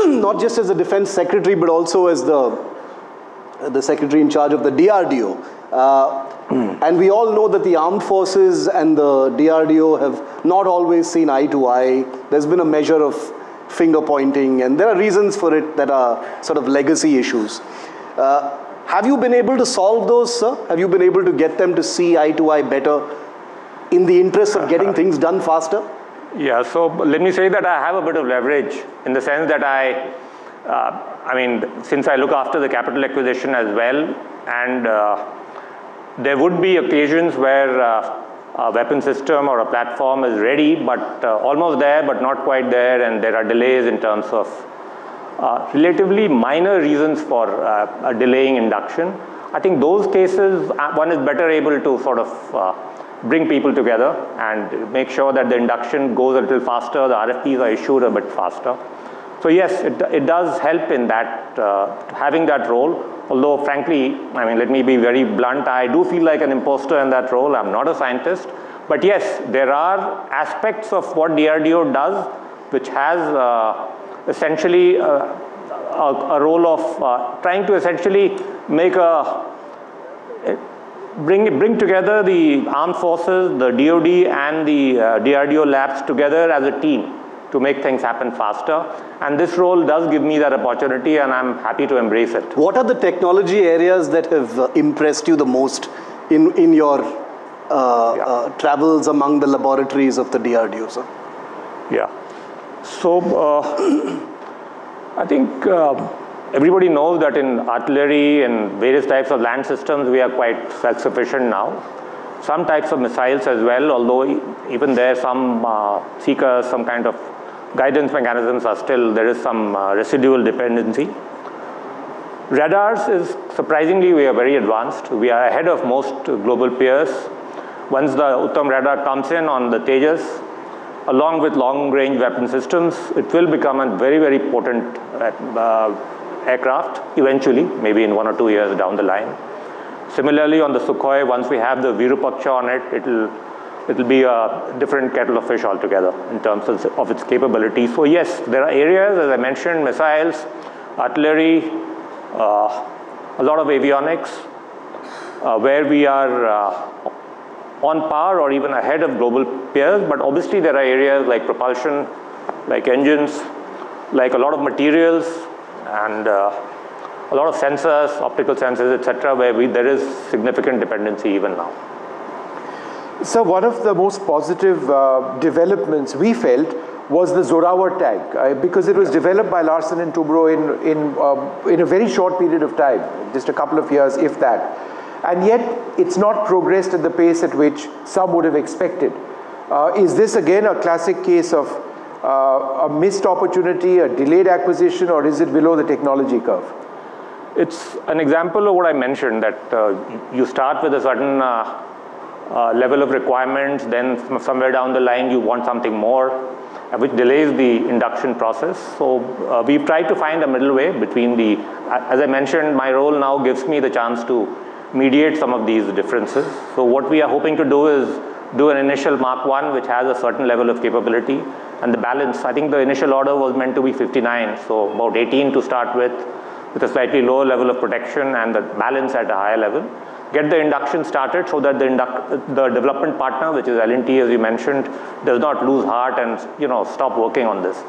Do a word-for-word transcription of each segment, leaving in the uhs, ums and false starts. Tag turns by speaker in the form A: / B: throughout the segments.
A: not just as the defense secretary, but also as the, the secretary in charge of the D R D O. Uh, and we all know that the armed forces and the D R D O have not always seen eye to eye. There's been a measure of finger pointing, and there are reasons for it that are sort of legacy issues. Uh, have you been able to solve those, sir? Have you been able to get them to see eye to eye better in the interest of getting things done faster?
B: Yeah, so let me say that I have a bit of leverage in the sense that I, uh, I mean, since I look after the capital acquisition as well, and uh, there would be occasions where uh, a weapon system or a platform is ready, but uh, almost there, but not quite there, and there are delays in terms of uh, relatively minor reasons for uh, delaying induction. I think those cases, one is better able to sort of uh, bring people together and make sure that the induction goes a little faster, the R F Ps are issued a bit faster. So yes, it, it does help in that, uh, having that role. Although frankly, I mean, let me be very blunt, I do feel like an imposter in that role. I'm not a scientist. But yes, there are aspects of what D R D O does which has uh, essentially uh, a, a role of uh, trying to essentially make a, bring, bring together the armed forces, the D O D and the uh, D R D O labs together as a team to make things happen faster. And this role does give me that opportunity, and I'm happy to embrace it.
A: What are the technology areas that have uh, impressed you the most in, in your uh, yeah. uh, travels among the laboratories of the D R D O, sir?
B: Yeah. So, uh, I think uh, everybody knows that in artillery and various types of land systems, we are quite self-sufficient now. Some types of missiles as well, although even there some uh, seekers, some kind of guidance mechanisms are still, there is some uh, residual dependency. Radars is, surprisingly, we are very advanced. We are ahead of most global peers. Once the Uttam radar comes in on the Tejas, along with long-range weapon systems, it will become a very, very potent uh, aircraft eventually, maybe in one or two years down the line. Similarly, on the Sukhoi, once we have the Virupaksha on it, it'll it'll be a different kettle of fish altogether in terms of, of its capability. So yes, there are areas, as I mentioned, missiles, artillery, uh, a lot of avionics, uh, where we are uh, on par or even ahead of global peers. But obviously, there are areas like propulsion, like engines, like a lot of materials, and uh, a lot of sensors, optical sensors, et cetera, where we, there is significant dependency even now.
C: So one of the most positive uh, developments we felt was the Zorawar tank, uh, because it was developed by Larsen and Toubro in, in, uh, in a very short period of time, just a couple of years, if that. And yet, it's not progressed at the pace at which some would have expected. Uh, is this again a classic case of uh, a missed opportunity, a delayed acquisition, or is it below the technology curve?
B: It's an example of what I mentioned, that uh, you start with a certain uh, uh, level of requirements, then somewhere down the line you want something more, uh, which delays the induction process. So uh, we've tried to find a middle way between the, as I mentioned, my role now gives me the chance to mediate some of these differences. So what we are hoping to do is do an initial Mark one, which has a certain level of capability, and the balance, I think the initial order was meant to be fifty-nine, so about eighteen to start with, with a slightly lower level of protection and the balance at a higher level. Get the induction started so that the, induct, the development partner, which is L and T as you mentioned, does not lose heart and you know stop working on this.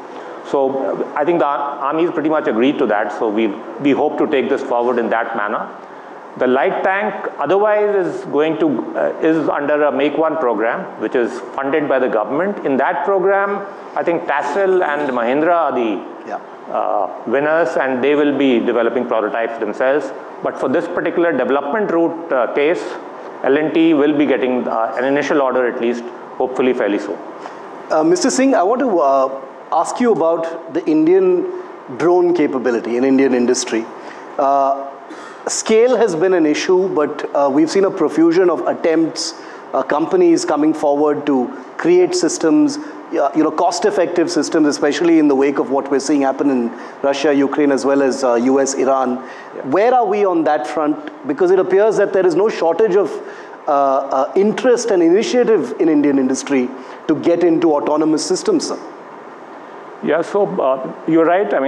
B: So I think the Army is pretty much agreed to that, so we, we hope to take this forward in that manner. The light tank otherwise is going to, uh, is under a Make One program, which is funded by the government. In that program, I think TASL and Mahindra are the yeah. uh, winners, and they will be developing prototypes themselves. But for this particular development route uh, case, L and T will be getting uh, an initial order at least, hopefully fairly soon.
A: Uh, Mister Singh, I want to uh, ask you about the Indian drone capability in Indian industry. Uh, Scale has been an issue, but uh, we've seen a profusion of attempts, uh, companies coming forward to create systems, uh, you know, cost-effective systems, especially in the wake of what we're seeing happen in Russia, Ukraine, as well as uh, U S, Iran. Yeah. Where are we on that front? Because it appears that there is no shortage of uh, uh, interest and initiative in Indian industry to get into autonomous systems, sir.
B: Yeah, so uh, you're right. I mean,